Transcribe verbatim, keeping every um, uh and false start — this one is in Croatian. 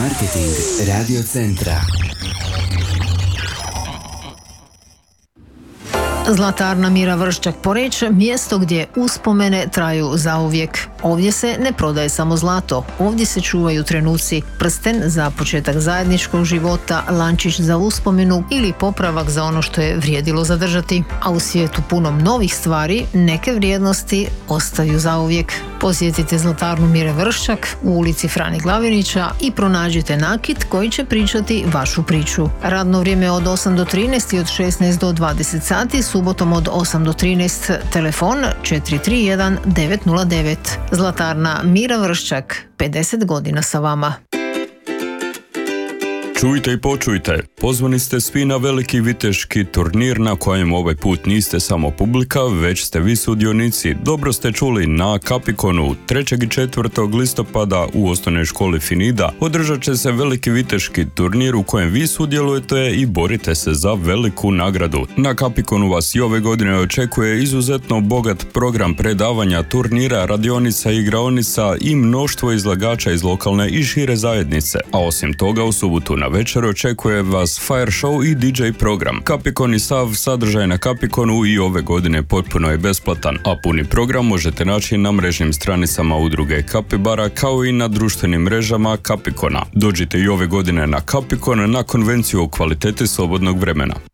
Marketing Radio Centra. Zlatarna Mira Vrščak Poreč, mjesto gdje uspomene traju zauvijek. Ovdje se ne prodaje samo zlato, ovdje se čuvaju trenuci, prsten za početak zajedničkog života, lančić za uspomenu ili popravak za ono što je vrijedilo zadržati. A u svijetu punom novih stvari, neke vrijednosti ostaju zauvijek. Posjetite Zlatarnu Mire Vrščak u ulici Frani Glavinića i pronađite nakit koji će pričati vašu priču. Radno vrijeme od osam do trinaest i od šesnaest do dvadeset sati, subotom od osam do trinaest, telefon četiri tri jedan devet nula devet. Zlatarna Mira Vrščak, pedeset godina sa vama. Čujte i počujte, pozvani ste svi na veliki viteški turnir na kojem ovaj put niste samo publika, već ste vi sudionici. Dobro ste čuli, na Capiconu trećeg i četvrtog listopada u osnovnoj školi Finida održat će se veliki viteški turnir u kojem vi sudjelujete i borite se za veliku nagradu. Na Capiconu vas i ove godine očekuje izuzetno bogat program predavanja, turnira, radionica, igraonica i mnoštvo izlagača iz lokalne i šire zajednice. A osim toga, u subotu na večer očekuje vas fire show i D J program. Capicon i sav sadržaj na Capiconu i ove godine potpuno je besplatan, a puni program možete naći na mrežnim stranicama udruge Capibara kao i na društvenim mrežama Capicona. Dođite i ove godine na Capicon na konvenciju o kvaliteti slobodnog vremena.